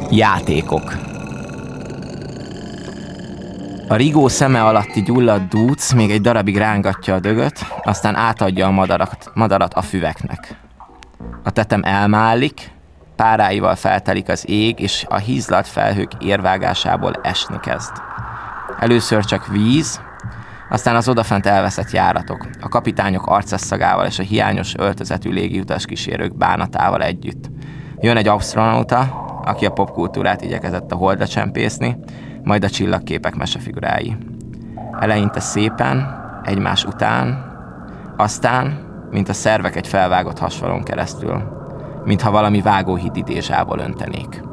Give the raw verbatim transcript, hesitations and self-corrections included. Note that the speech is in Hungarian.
Játékok. A rigó szeme alatti gyulladt dúc még egy darabig rángatja a dögöt, aztán átadja a madarat, madarat a füveknek. A tetem elmálik, páráival feltelik az ég, és a hízlalt felhők érvágásából esni kezd. Először csak víz, aztán az odafent elveszett járatok, a kapitányok arcasszagával és a hiányos öltözetű légiutas kísérők bánatával együtt. Jön egy asztronauta, aki a popkultúrát igyekezett a holdra csempészni, majd a csillagképek mesefigurái. Eleinte szépen, egymás után, aztán, mint a szervek egy felvágott hasfalon keresztül, mintha valami vágóhíd idézsából öntenék.